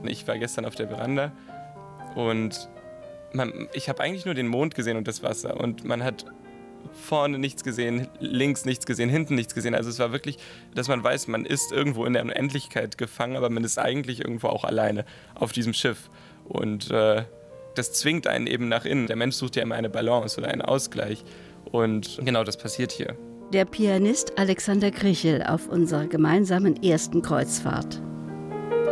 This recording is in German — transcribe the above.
Ich war gestern auf der Veranda und ich habe eigentlich nur den Mond gesehen und das Wasser. Und man hat vorne nichts gesehen, links nichts gesehen, hinten nichts gesehen. Also es war wirklich, dass man weiß, man ist irgendwo in der Unendlichkeit gefangen, aber man ist eigentlich irgendwo auch alleine auf diesem Schiff. Und das zwingt einen eben nach innen. Der Mensch sucht ja immer eine Balance oder einen Ausgleich. Und genau das passiert hier. Der Pianist Alexander Krichel auf unserer gemeinsamen ersten Kreuzfahrt.